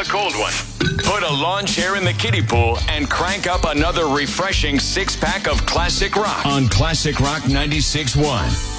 cold one. Put a lawn chair in the kiddie pool and crank up another refreshing six-pack of classic rock on Classic Rock 96.1.